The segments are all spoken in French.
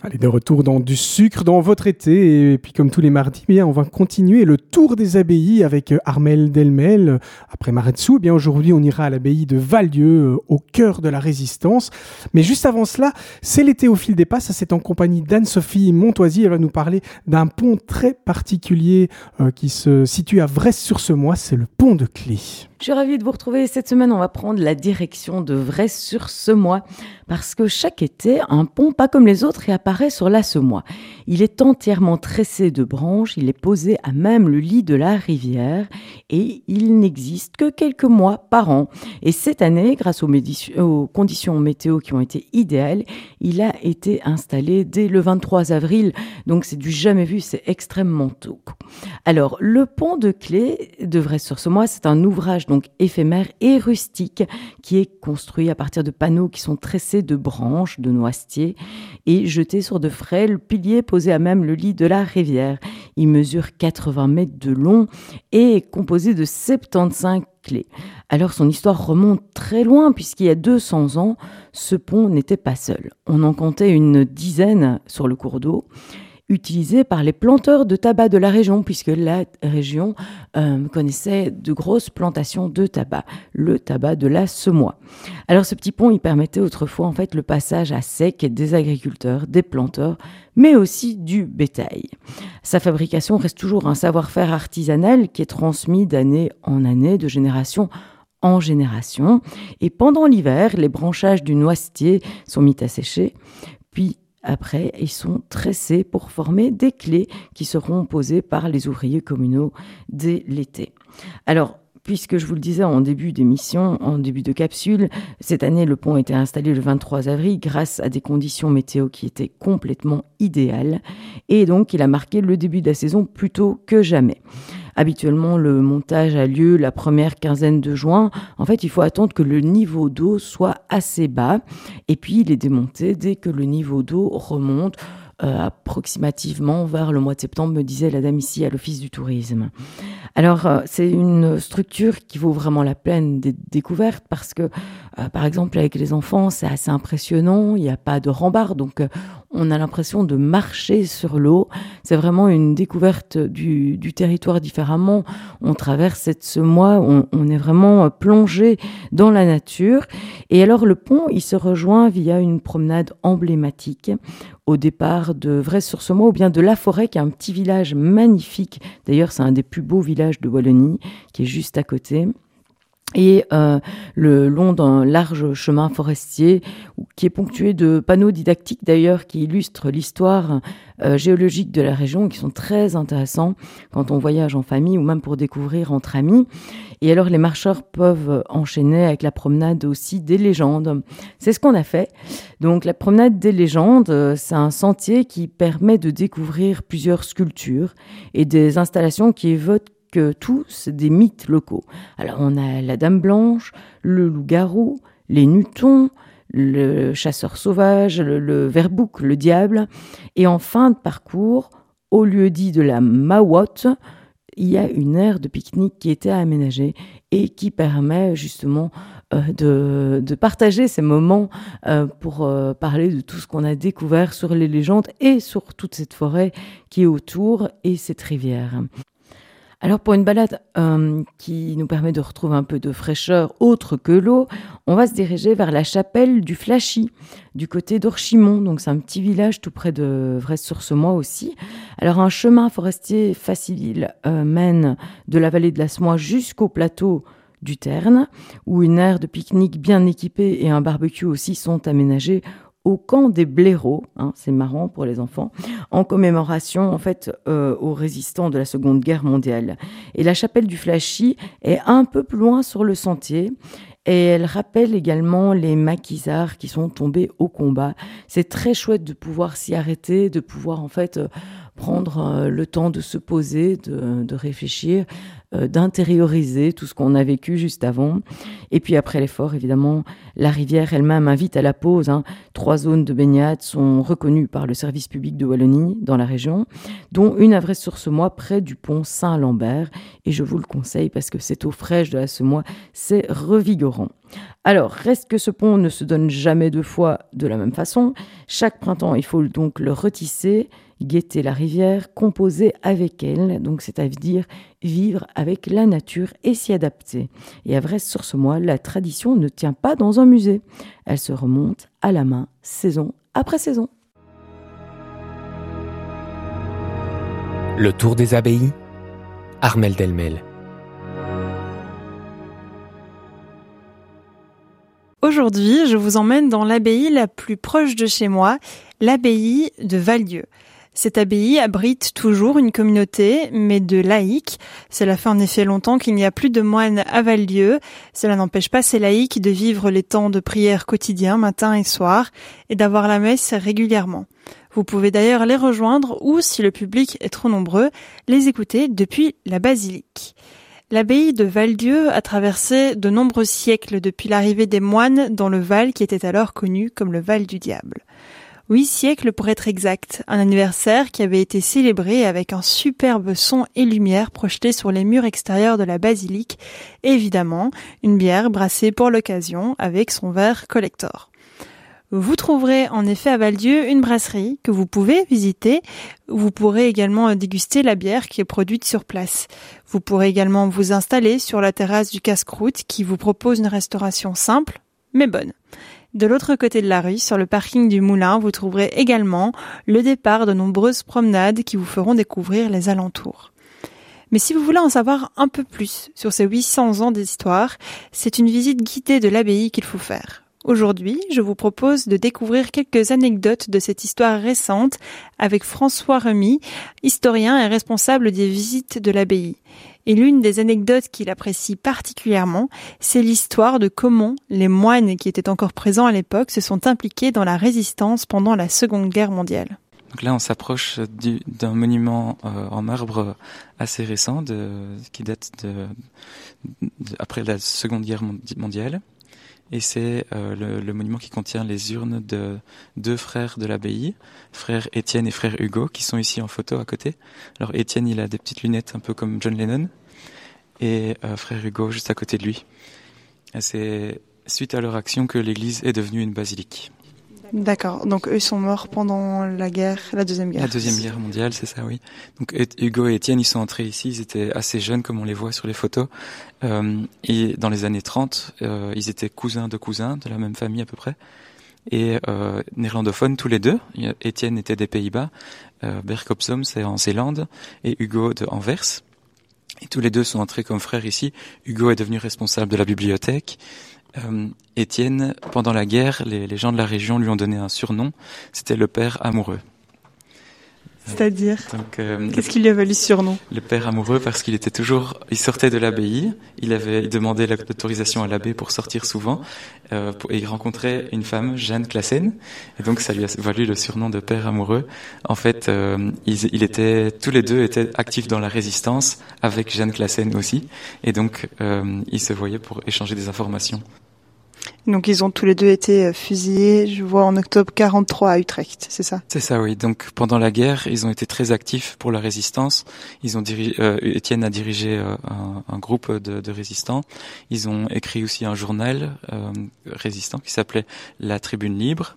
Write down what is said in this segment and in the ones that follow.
Allez, de retour dans du sucre dans votre été. Et puis, comme tous les mardis, bien, on va continuer le tour des abbayes avec Armelle Delmel. Après Maretsu, eh bien, aujourd'hui, on ira à l'abbaye de Valieu, au cœur de la Résistance. Mais juste avant cela, c'est l'été au fil des pas. Ça, c'est en compagnie d'Anne-Sophie Montoisy. Elle va nous parler d'un pont très particulier qui se situe à Vresse-sur-Semois. C'est le pont de Clé. Je suis ravie de vous retrouver. Cette semaine, on va prendre la direction de Vresse-sur-Semois parce que chaque été, un pont pas comme les autres et apparaît sur la Semois. Il est entièrement tressé de branches, il est posé à même le lit de la rivière et il n'existe que quelques mois par an. Et cette année, grâce aux conditions météo qui ont été idéales, il a été installé dès le 23 avril. Donc c'est du jamais vu, c'est extrêmement tôt. Alors, le pont de Clé de Vresse-sur-Semois, c'est un ouvrage donc éphémère et rustique qui est construit à partir de panneaux qui sont tressés de branches, de noisetiers et jetés sur de frêles piliers posés à même le lit de la rivière. Il mesure 80 mètres de long et est composé de 75 clés. Alors son histoire remonte très loin puisqu'il y a 200 ans, ce pont n'était pas seul. On en comptait une dizaine sur le cours d'eau, utilisé par les planteurs de tabac de la région, puisque la région connaissait de grosses plantations de tabac, le tabac de la Semois. Alors ce petit pont, il permettait autrefois en fait le passage à sec des agriculteurs, des planteurs, mais aussi du bétail. Sa fabrication reste toujours un savoir-faire artisanal qui est transmis d'année en année, de génération en génération. Et pendant l'hiver, les branchages du noisetier sont mis à sécher, puis après, ils sont tressés pour former des clés qui seront posées par les ouvriers communaux dès l'été. Alors, puisque je vous le disais en début d'émission, en début de capsule, cette année, le pont a été installé le 23 avril grâce à des conditions météo qui étaient complètement idéales. Et donc, il a marqué le début de la saison plus tôt que jamais. Habituellement, le montage a lieu la première quinzaine de juin. En fait, il faut attendre que le niveau d'eau soit assez bas. Et puis, il est démonté dès que le niveau d'eau remonte approximativement vers le mois de septembre, me disait la dame ici à l'Office du tourisme. Alors, c'est une structure qui vaut vraiment la peine d'être découverte parce que, par exemple, avec les enfants, c'est assez impressionnant. Il n'y a pas de rambarde, donc on a l'impression de marcher sur l'eau. C'est vraiment une découverte du territoire différemment. On traverse cette Semois, on est vraiment plongé dans la nature. Et alors, le pont, il se rejoint via une promenade emblématique au départ de Vresse-sur-Semois ou bien de La Forêt, qui est un petit village magnifique. D'ailleurs, c'est un des plus beaux villages de Wallonie, qui est juste à côté. Et le long d'un large chemin forestier qui est ponctué de panneaux didactiques d'ailleurs qui illustrent l'histoire géologique de la région, qui sont très intéressants quand on voyage en famille ou même pour découvrir entre amis. Et alors les marcheurs peuvent enchaîner avec la promenade aussi des légendes. C'est ce qu'on a fait. Donc la promenade des légendes, c'est un sentier qui permet de découvrir plusieurs sculptures et des installations qui évoquent tous des mythes locaux. Alors on a la Dame Blanche, le loup-garou, les Nutons, le chasseur sauvage, le Verbouc, le diable. Et en fin de parcours, au lieu dit de la Mawotte, il y a une aire de pique-nique qui était aménagée et qui permet justement de partager ces moments pour parler de tout ce qu'on a découvert sur les légendes et sur toute cette forêt qui est autour et cette rivière. Alors pour une balade qui nous permet de retrouver un peu de fraîcheur autre que l'eau, on va se diriger vers la chapelle du Flachy, du côté d'Orchimont. Donc c'est un petit village tout près de Vresse-sur-Semois aussi. Alors un chemin forestier facile mène de la vallée de la Semois jusqu'au plateau du Terne, où une aire de pique-nique bien équipée et un barbecue aussi sont aménagés au camp des blaireaux, c'est marrant pour les enfants, en commémoration en fait aux résistants de la Seconde Guerre mondiale. Et la chapelle du Flachy est un peu plus loin sur le sentier et elle rappelle également les maquisards qui sont tombés au combat. C'est très chouette de pouvoir s'y arrêter, de pouvoir en fait prendre le temps de se poser, de réfléchir, d'intérioriser tout ce qu'on a vécu juste avant. Et puis après l'effort, évidemment, la rivière elle-même invite à la pause. 3 zones de baignade sont reconnues par le service public de Wallonie dans la région, dont une à Vresse-sur-Semois près du pont Saint-Lambert. Et je vous le conseille parce que cette eau fraîche de la Semois, c'est revigorant. Alors, reste que ce pont ne se donne jamais deux fois de la même façon. Chaque printemps, il faut donc le retisser, guetter la rivière, composer avec elle, donc c'est-à-dire vivre avec la nature et s'y adapter. Et à Vresse-sur-Semois, la tradition ne tient pas dans un musée. Elle se remonte à la main, saison après saison. Le tour des abbayes, Armelle Delmel. Aujourd'hui, je vous emmène dans l'abbaye la plus proche de chez moi, l'abbaye de Vallieu. Cette abbaye abrite toujours une communauté, mais de laïcs. Cela fait en effet longtemps qu'il n'y a plus de moines à Vallieu. Cela n'empêche pas ces laïcs de vivre les temps de prière quotidiens, matin et soir, et d'avoir la messe régulièrement. Vous pouvez d'ailleurs les rejoindre ou, si le public est trop nombreux, les écouter depuis la basilique. L'abbaye de Vallieu a traversé de nombreux siècles depuis l'arrivée des moines dans le Val qui était alors connu comme le Val du Diable. 8 siècles pour être exact, un anniversaire qui avait été célébré avec un superbe son et lumière projetés sur les murs extérieurs de la basilique et évidemment une bière brassée pour l'occasion avec son verre collector. Vous trouverez en effet à Vallieu une brasserie que vous pouvez visiter. Vous pourrez également déguster la bière qui est produite sur place. Vous pourrez également vous installer sur la terrasse du Casse-Croûte qui vous propose une restauration simple mais bonne. De l'autre côté de la rue, sur le parking du Moulin, vous trouverez également le départ de nombreuses promenades qui vous feront découvrir les alentours. Mais si vous voulez en savoir un peu plus sur ces 800 ans d'histoire, c'est une visite guidée de l'abbaye qu'il faut faire. Aujourd'hui, je vous propose de découvrir quelques anecdotes de cette histoire récente avec François Remy, historien et responsable des visites de l'abbaye. Et l'une des anecdotes qu'il apprécie particulièrement, c'est l'histoire de comment les moines qui étaient encore présents à l'époque se sont impliqués dans la résistance pendant la Seconde Guerre mondiale. Donc là, on s'approche d'un monument en marbre assez récent qui date après la Seconde Guerre mondiale. Et c'est le monument qui contient les urnes de 2 frères de l'abbaye, frère Étienne et frère Hugo, qui sont ici en photo à côté. Alors Étienne, il a des petites lunettes un peu comme John Lennon, et frère Hugo juste à côté de lui. Et c'est suite à leur action que l'église est devenue une basilique. D'accord, donc eux sont morts pendant la Deuxième Guerre. La Deuxième Guerre mondiale, c'est ça, oui. Donc Hugo et Étienne, ils sont entrés ici, ils étaient assez jeunes comme on les voit sur les photos. Et dans les années 30, ils étaient cousins de la même famille à peu près. Et néerlandophones tous les deux. Étienne était des Pays-Bas, Berg op Zoom c'est en Zélande, et Hugo de Anvers. Et tous les deux sont entrés comme frères ici. Hugo est devenu responsable de la bibliothèque. Étienne, pendant la guerre, les gens de la région lui ont donné un surnom, c'était le père amoureux. C'est-à-dire qu'est-ce qui lui a valu ce surnom ? Le père amoureux parce qu'il sortait de l'abbaye, il demandait l'autorisation à l'abbé pour sortir souvent, et il rencontrait une femme, Jeanne Classen, et donc ça lui a valu le surnom de père amoureux. En fait, tous les deux étaient actifs dans la résistance, avec Jeanne Classen aussi, et donc ils se voyaient pour échanger des informations. Donc ils ont tous les deux été fusillés, je vois, en octobre 43 à Utrecht, c'est ça ? C'est ça, oui. Donc pendant la guerre, ils ont été très actifs pour la résistance. Étienne a dirigé un groupe de résistants. Ils ont écrit aussi un journal résistant qui s'appelait La Tribune Libre.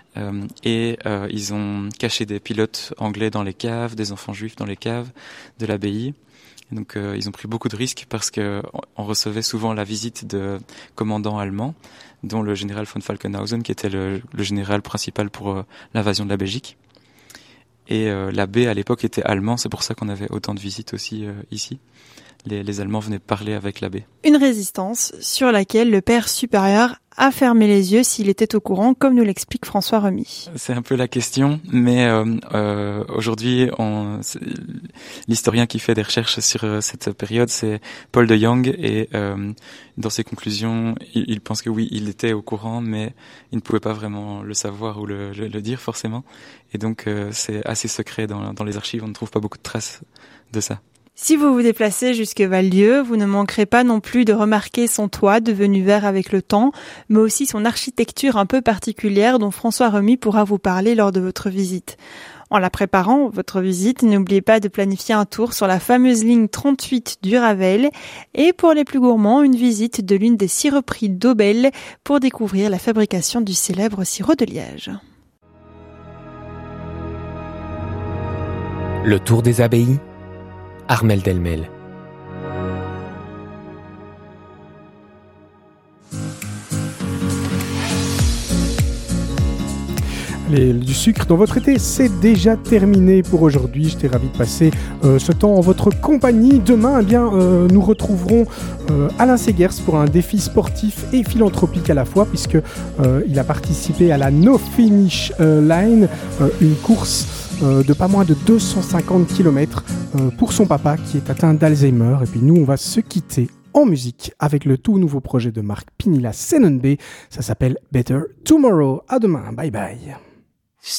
Ils ont caché des pilotes anglais dans les caves, des enfants juifs dans les caves de l'abbaye. Donc ils ont pris beaucoup de risques parce que on recevait souvent la visite de commandants allemands, dont le général von Falkenhausen, qui était le général principal pour l'invasion de la Belgique. Et l'abbé à l'époque était allemand, c'est pour ça qu'on avait autant de visites aussi ici. Les Allemands venaient parler avec l'abbé. Une résistance sur laquelle le père supérieur a fermé les yeux s'il était au courant, comme nous l'explique François Remy. C'est un peu la question, mais aujourd'hui, l'historien qui fait des recherches sur cette période, c'est Paul de Jong, et dans ses conclusions, il pense que oui, il était au courant, mais il ne pouvait pas vraiment le savoir ou le dire forcément. Et donc, c'est assez secret dans les archives, on ne trouve pas beaucoup de traces de ça. Si vous vous déplacez jusque Vallieu, vous ne manquerez pas non plus de remarquer son toit devenu vert avec le temps, mais aussi son architecture un peu particulière dont François Remy pourra vous parler lors de votre visite. En la préparant, votre visite, n'oubliez pas de planifier un tour sur la fameuse ligne 38 du Ravel et pour les plus gourmands, une visite de l'une des siroperies d'Aubel pour découvrir la fabrication du célèbre sirop de liège. Le tour des abbayes, Armelle Delmel. Du sucre dans votre été, c'est déjà terminé pour aujourd'hui. J'étais ravi de passer ce temps en votre compagnie. Demain, nous retrouverons Alain Segers pour un défi sportif et philanthropique à la fois, puisque il a participé à la No Finish Line, une course de pas moins de 250 km pour son papa qui est atteint d'Alzheimer. Et puis nous, on va se quitter en musique avec le tout nouveau projet de Marc Pinilla Senenbe. Ça s'appelle Better Tomorrow. À demain. Bye bye.